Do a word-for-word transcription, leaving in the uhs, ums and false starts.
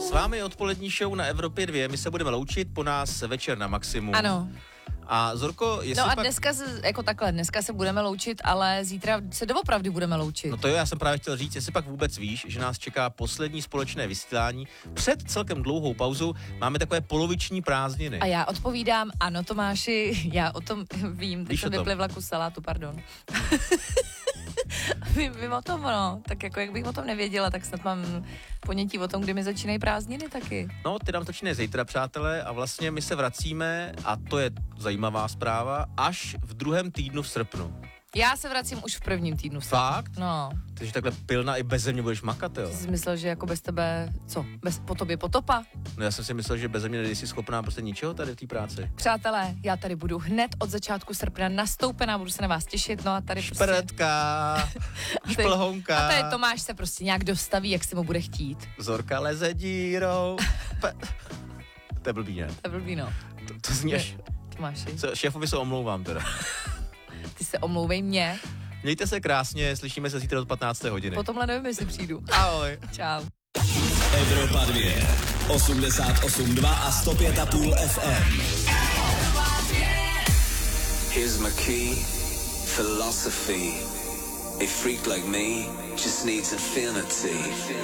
S vámi odpolední show na Evropě dva, my se budeme loučit, po nás večer na maximum. Ano. A Zorko, jestli No a pak... dneska se, jako takhle, dneska se budeme loučit, ale zítra se doopravdy budeme loučit. No to jo, já jsem právě chtěl říct, jestli pak vůbec víš, že nás čeká poslední společné vysílání. Před celkem dlouhou pauzou máme takové poloviční prázdniny. A já odpovídám, ano Tomáši, já o tom vím, teď Víš jsem o tom? vyplivla kus salátu, pardon. vím, vím o tom, no, tak jako jak bych o tom nevěděla, tak snad mám ponětí o tom, kdy mi začínají prázdniny taky. No, ty nám začínají zítra, přátelé, a vlastně my se vracíme, a to je zajímavá zpráva, až v druhém týdnu v srpnu. Já se vracím už v prvním týdnu. Fakt? No. Takže takhle pilna i beze mě budeš makat, jo? Ty jsi myslel, že jako bez tebe, co, bez, po tobě potopa? No já jsem si myslel, že beze mě nejsi schopná prostě ničeho tady v té práci. Přátelé, já tady budu hned od začátku srpna nastoupená, budu se na vás těšit, no a tady prostě... Šprtka, šplhounka. A tady Tomáš se prostě nějak dostaví, jak si mu bude chtít. Zorka leze dírou. Pe- to je blbý, ne? To je blbý, no. To, to zní až... Tomáši, Co, šéfovi se omlouvám teda. ty se omlouvej mě, Mějte se krásně, slyšíme se zítra od patnácté hodiny. po tomhle nevím, jestli přijdu. Ahoj. Čau. Evropa dva, osmdesát osm dva a sto pět a půl F M. Here's my key, philosophy. A freak like me just needs infinity.